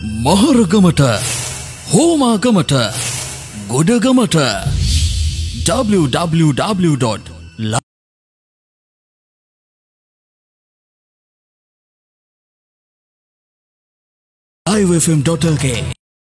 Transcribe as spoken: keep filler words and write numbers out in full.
මහරගමට හෝමාගමට ගොඩගමට w w w dot live f m dot l k